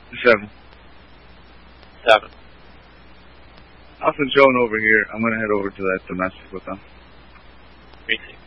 7. 7. I'll send Joan over here. I'm going to head over to that domestic with them. Me too.